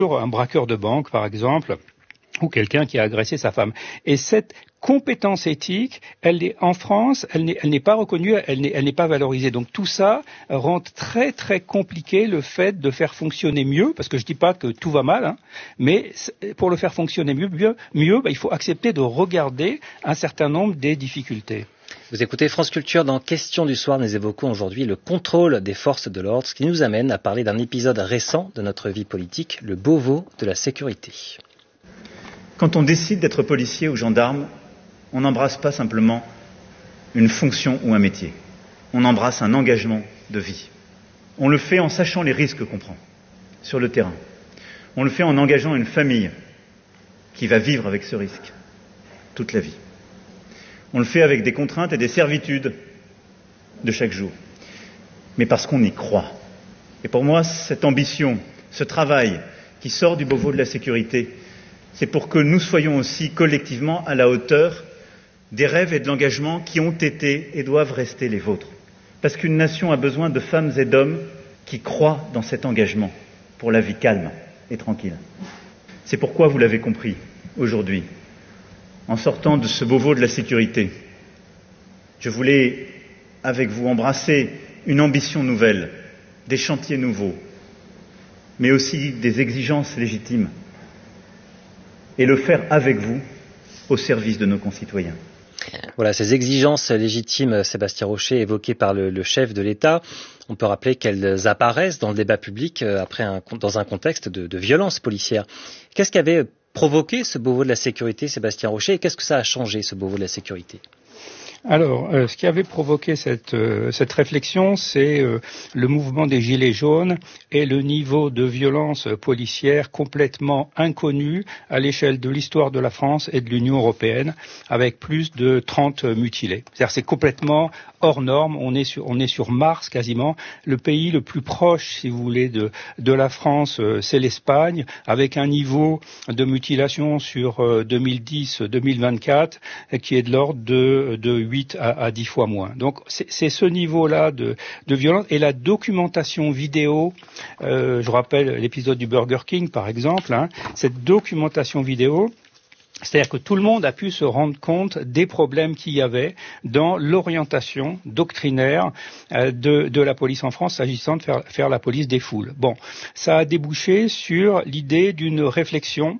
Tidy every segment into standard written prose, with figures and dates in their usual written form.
un braqueur de banque, par exemple, ou quelqu'un qui a agressé sa femme. Et cette compétence éthique, en France, elle n'est pas reconnue, elle n'est pas valorisée. Donc tout ça rend très très compliqué le fait de faire fonctionner mieux, parce que je dis pas que tout va mal, mais pour le faire fonctionner mieux, il faut accepter de regarder un certain nombre des difficultés. Vous écoutez France Culture. Dans Question du soir, nous évoquons aujourd'hui le contrôle des forces de l'ordre, ce qui nous amène à parler d'un épisode récent de notre vie politique, le Beauvau de la sécurité. Quand on décide d'être policier ou gendarme, on n'embrasse pas simplement une fonction ou un métier. On embrasse un engagement de vie. On le fait en sachant les risques qu'on prend sur le terrain. On le fait en engageant une famille qui va vivre avec ce risque toute la vie. On le fait avec des contraintes et des servitudes de chaque jour. Mais parce qu'on y croit. Et pour moi, cette ambition, ce travail qui sort du Beauvau de la sécurité, c'est pour que nous soyons aussi collectivement à la hauteur des rêves et de l'engagement qui ont été et doivent rester les vôtres. Parce qu'une nation a besoin de femmes et d'hommes qui croient dans cet engagement pour la vie calme et tranquille. C'est pourquoi, vous l'avez compris, aujourd'hui, en sortant de ce Beauvau de la sécurité, je voulais, avec vous, embrasser une ambition nouvelle, des chantiers nouveaux, mais aussi des exigences légitimes, et le faire avec vous, au service de nos concitoyens. Voilà, ces exigences légitimes, Sébastien Rocher, évoquées par le chef de l'État, on peut rappeler qu'elles apparaissent dans le débat public dans un contexte de violence policière. Qu'est-ce qui avait provoqué ce Beauvau de la sécurité, Sébastien Rocher, et qu'est-ce que ça a changé, ce Beauvau de la sécurité ? Alors, ce qui avait provoqué cette réflexion, c'est le mouvement des Gilets jaunes et le niveau de violence policière complètement inconnu à l'échelle de l'histoire de la France et de l'Union européenne, avec plus de 30 mutilés. C'est-à-dire, c'est complètement hors norme. On est sur Mars quasiment. Le pays le plus proche, si vous voulez, de la France, c'est l'Espagne, avec un niveau de mutilation sur 2010-2024 qui est de l'ordre de 8 à 10 fois moins. Donc c'est ce niveau-là de violence, et la documentation vidéo, je rappelle l'épisode du Burger King par exemple, cette documentation vidéo, c'est-à-dire que tout le monde a pu se rendre compte des problèmes qu'il y avait dans l'orientation doctrinaire de la police en France s'agissant de faire la police des foules. Bon, ça a débouché sur l'idée d'une réflexion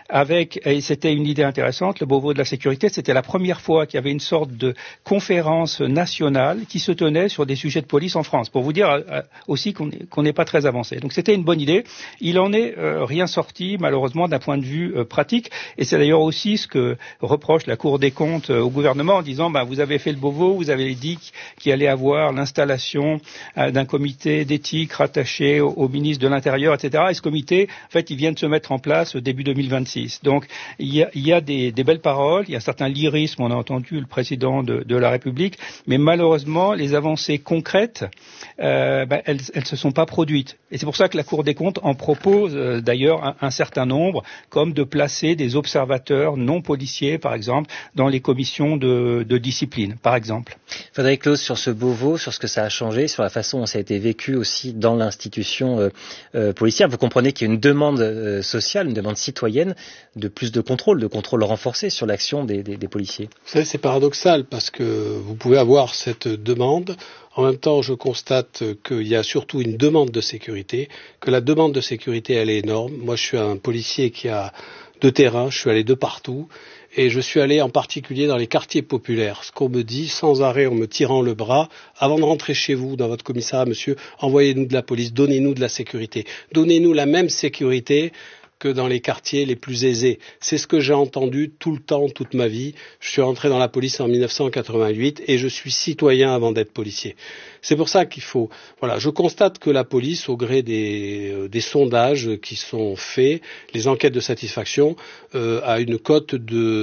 et c'était une idée intéressante, le Beauvau de la sécurité, c'était la première fois qu'il y avait une sorte de conférence nationale qui se tenait sur des sujets de police en France, pour vous dire aussi qu'on n'est pas très avancé. Donc c'était une bonne idée. Il en est rien sorti, malheureusement, d'un point de vue pratique, et c'est d'ailleurs aussi ce que reproche la Cour des comptes au gouvernement en disant, vous avez fait le Beauvau, vous avez dit qu'il allait avoir l'installation d'un comité d'éthique rattaché au ministre de l'Intérieur, etc. Et ce comité, en fait, il vient de se mettre en place début 2026. Donc il y a des belles paroles, il y a un certain lyrisme, on a entendu le président de la République, mais malheureusement les avancées concrètes, elles se sont pas produites. Et c'est pour ça que la Cour des comptes en propose d'ailleurs un certain nombre, comme de placer des observateurs non policiers, par exemple, dans les commissions de discipline, par exemple. Frédéric Claus, sur ce Beauvau, sur ce que ça a changé, sur la façon dont ça a été vécu aussi dans l'institution policière, vous comprenez qu'il y a une demande sociale, une demande citoyenne de plus de contrôle renforcé sur l'action des policiers. C'est paradoxal parce que vous pouvez avoir cette demande. En même temps, je constate qu'il y a surtout une demande de sécurité, que la demande de sécurité, elle est énorme. Moi, je suis un policier qui a de terrain, je suis allé de partout. Et je suis allé en particulier dans les quartiers populaires. Ce qu'on me dit sans arrêt en me tirant le bras, avant de rentrer chez vous, dans votre commissariat, monsieur, envoyez-nous de la police, donnez-nous de la sécurité. Donnez-nous la même sécurité que dans les quartiers les plus aisés. C'est ce que j'ai entendu tout le temps, toute ma vie. Je suis rentré dans la police en 1988 et je suis citoyen avant d'être policier. C'est pour ça qu'il faut... Voilà, je constate que la police, au gré des sondages qui sont faits, les enquêtes de satisfaction, a une cote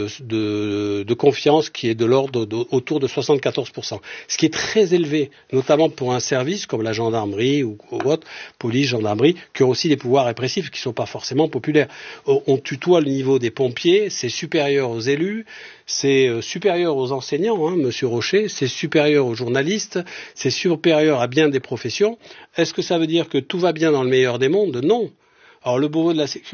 de confiance qui est de l'ordre autour de 74%. Ce qui est très élevé, notamment pour un service comme la gendarmerie ou autre, police, gendarmerie, qui ont aussi des pouvoirs répressifs qui ne sont pas forcément populaires. On tutoie le niveau des pompiers, c'est supérieur aux élus, c'est supérieur aux enseignants, monsieur Rocher, c'est supérieur aux journalistes, c'est supérieur à bien des professions. Est-ce que ça veut dire que tout va bien dans le meilleur des mondes ? Non. Alors le Beauvau de la sécurité